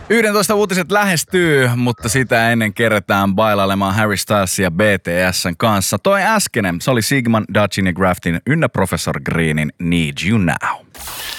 11 uutiset lähestyy, mutta sitä ennen kerätään bailailemaan Harry Stylesin ja BTSn kanssa. Toi äskenen, se oli Sigman, Dutchin ja Graftin ynnä Professor Greenin Need You Now.